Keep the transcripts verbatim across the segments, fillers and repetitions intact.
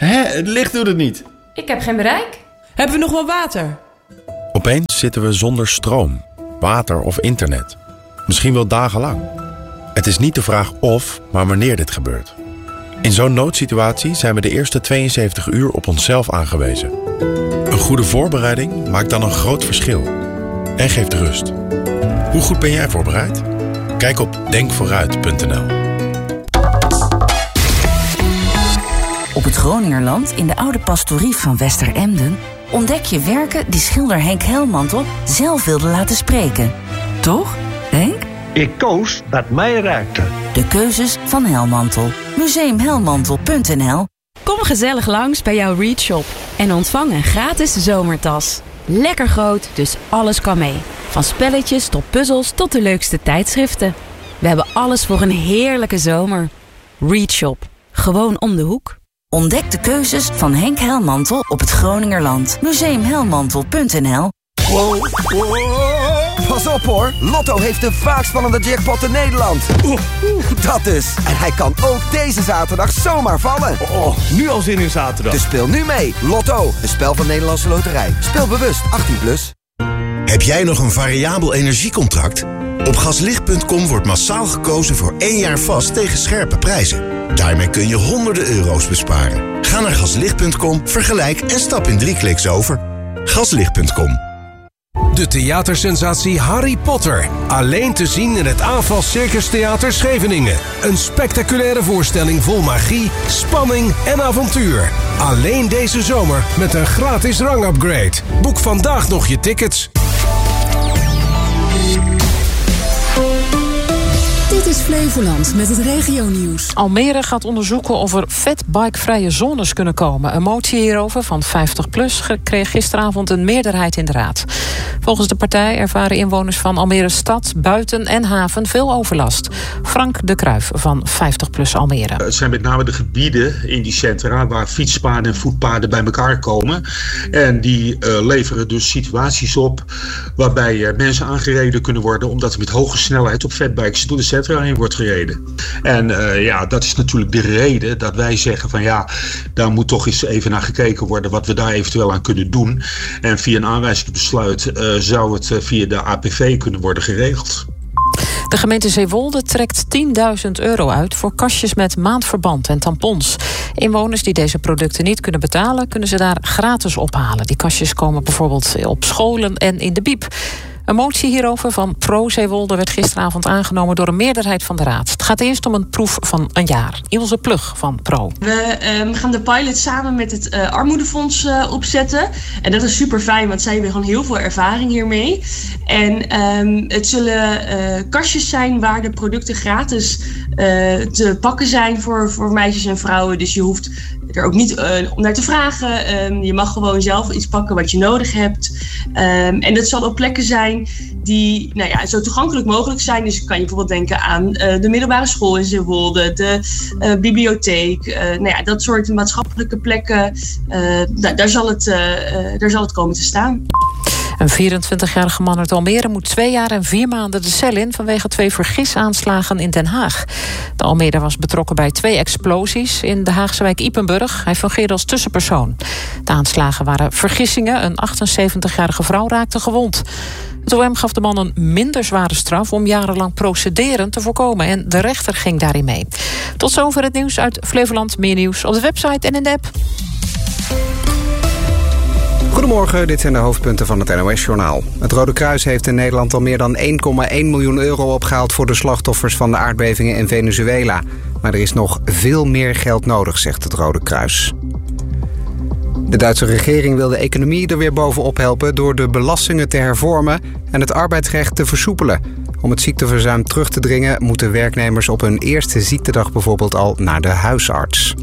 Hè, het licht doet het niet. Ik heb geen bereik. Hebben we nog wel water? Opeens zitten we zonder stroom, water of internet. Misschien wel dagenlang. Het is niet de vraag of, maar wanneer dit gebeurt. In zo'n noodsituatie zijn we de eerste tweeënzeventig uur op onszelf aangewezen. Een goede voorbereiding maakt dan een groot verschil. En geeft rust. Hoe goed ben jij voorbereid? Kijk op denk vooruit punt n l. Op het Groningerland, in de oude pastorie van Westeremden, ontdek je werken die schilder Henk Helmantel zelf wilde laten spreken. Toch, Henk? Ik koos wat mij raakte. De keuzes van Helmantel. museum helmantel punt n l. Kom gezellig langs bij jouw Read Shop en ontvang een gratis zomertas. Lekker groot, dus alles kan mee. Van spelletjes tot puzzels tot de leukste tijdschriften. We hebben alles voor een heerlijke zomer. Read Shop. Gewoon om de hoek. Ontdek de keuzes van Henk Helmantel op het Groningerland. museum helmantel punt n l. Wow, wow. Pas op hoor, Lotto heeft de vaakst spannende jackpot in Nederland. Oeh, oeh, dat dus. En hij kan ook deze zaterdag zomaar vallen. Oh, nu al zin in zaterdag. Dus speel nu mee. Lotto, een spel van Nederlandse Loterij. Speel bewust, achttien plus. Heb jij nog een variabel energiecontract? Op gaslicht punt com wordt massaal gekozen voor één jaar vast tegen scherpe prijzen. Daarmee kun je honderden euro's besparen. Ga naar gaslicht punt com, vergelijk en stap in drie kliks over. gaslicht punt com. De theatersensatie Harry Potter. Alleen te zien in het Aanval Circus Theater Scheveningen. Een spectaculaire voorstelling vol magie, spanning en avontuur. Alleen deze zomer met een gratis rangupgrade. Boek vandaag nog je tickets. Dit is Flevoland met het regionieuws. Almere gaat onderzoeken of er fatbikevrije zones kunnen komen. Een motie hierover van vijftig plus kreeg gisteravond een meerderheid in de raad. Volgens de partij ervaren inwoners van Almere stad, buiten en haven veel overlast. Frank de Kruijf van vijftig plus Almere. Het zijn met name de gebieden in die centra waar fietspaden en voetpaden bij elkaar komen. En die uh, leveren dus situaties op waarbij uh, mensen aangereden kunnen worden omdat er met hoge snelheid op fatbikes door de centra heen wordt gereden. En uh, ja, dat is natuurlijk de reden dat wij zeggen van ja, daar moet toch eens even naar gekeken worden wat we daar eventueel aan kunnen doen. En via een aanwijzingsbesluit uh, zou het uh, via de A P V kunnen worden geregeld. De gemeente Zeewolde trekt tienduizend euro uit voor kastjes met maandverband en tampons. Inwoners die deze producten niet kunnen betalen, kunnen ze daar gratis ophalen. Die kastjes komen bijvoorbeeld op scholen en in de biep. Een motie hierover van Pro Zeewolde werd gisteravond aangenomen door een meerderheid van de raad. Het gaat eerst om een proef van een jaar. Ilse Plug van Pro. We um, gaan de pilot samen met het uh, Armoedefonds uh, opzetten. En dat is super fijn, want zij hebben gewoon heel veel ervaring hiermee. En um, het zullen uh, kastjes zijn waar de producten gratis uh, te pakken zijn voor, voor meisjes en vrouwen. Dus je hoeft er ook niet uh, om naar te vragen. Um, je mag gewoon zelf iets pakken wat je nodig hebt. Um, en dat zal op plekken zijn die nou ja, zo toegankelijk mogelijk zijn. Dus kan je bijvoorbeeld denken aan uh, de middelbare school in Zeewolde, de uh, bibliotheek. Uh, nou ja, dat soort maatschappelijke plekken. Uh, nou, daar, zal het, uh, uh, daar zal het komen te staan. Een vierentwintigjarige man uit Almere moet twee jaar en vier maanden de cel in vanwege twee vergisaanslagen in Den Haag. De Almere was betrokken bij twee explosies in de Haagse wijk Ypenburg. Hij fungeerde als tussenpersoon. De aanslagen waren vergissingen. Een achtenzeventigjarige vrouw raakte gewond. Het O M gaf de man een minder zware straf om jarenlang procederen te voorkomen. En de rechter ging daarin mee. Tot zover het nieuws uit Flevoland. Meer nieuws op de website en in de app. Goedemorgen, dit zijn de hoofdpunten van het N O S-journaal. Het Rode Kruis heeft in Nederland al meer dan één komma één miljoen euro opgehaald voor de slachtoffers van de aardbevingen in Venezuela. Maar er is nog veel meer geld nodig, zegt het Rode Kruis. De Duitse regering wil de economie er weer bovenop helpen door de belastingen te hervormen en het arbeidsrecht te versoepelen. Om het ziekteverzuim terug te dringen moeten werknemers op hun eerste ziektedag bijvoorbeeld al naar de huisarts.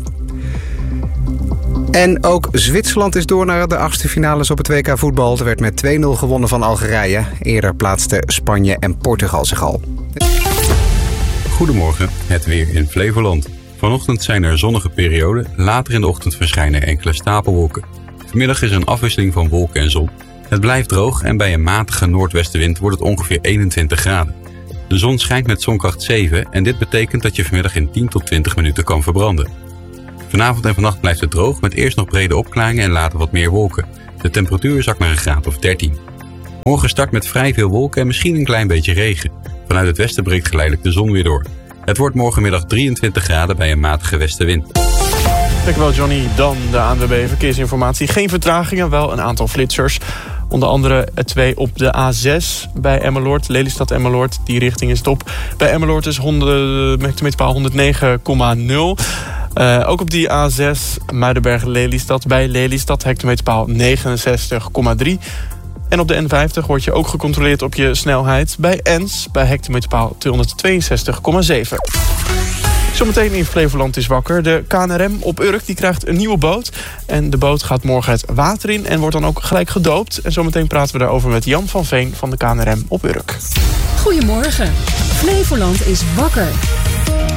En ook Zwitserland is door naar de achtste finales op het W K voetbal. Er werd met twee nul gewonnen van Algerije. Eerder plaatsten Spanje en Portugal zich al. Goedemorgen, het weer in Flevoland. Vanochtend zijn er zonnige perioden. Later in de ochtend verschijnen enkele stapelwolken. Vanmiddag is er een afwisseling van wolken en zon. Het blijft droog en bij een matige noordwestenwind wordt het ongeveer eenentwintig graden. De zon schijnt met zonkracht zeven en dit betekent dat je vanmiddag in tien tot twintig minuten kan verbranden. Vanavond en vannacht blijft het droog met eerst nog brede opklaringen en later wat meer wolken. De temperatuur zakt naar een graad of dertien. Morgen start met vrij veel wolken en misschien een klein beetje regen. Vanuit het westen breekt geleidelijk de zon weer door. Het wordt morgenmiddag drieëntwintig graden bij een matige westenwind. Dankjewel Johnny. Dan de A N W B Verkeersinformatie. Geen vertragingen, wel een aantal flitsers. Onder andere twee op de A zes bij Emmeloord, Lelystad-Emmeloord. Die richting is top. Bij Emmeloord is hectometerpaal honderdnegen komma nul. Uh, ook op die A zes Muidenberg-Lelystad bij Lelystad, hectometerpaal negenenzestig komma drie. En op de N vijftig word je ook gecontroleerd op je snelheid bij Ens bij hectometerpaal tweehonderdtweeënzestig komma zeven. Zometeen in Flevoland is wakker. De K N R M op Urk die krijgt een nieuwe boot. En de boot gaat morgen het water in en wordt dan ook gelijk gedoopt. En zometeen praten we daarover met Jan van Veen van de K N R M op Urk. Goedemorgen. Flevoland is wakker.